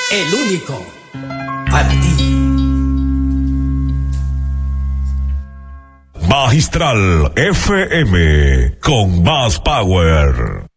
el único para ti. Magistral FM, con más power.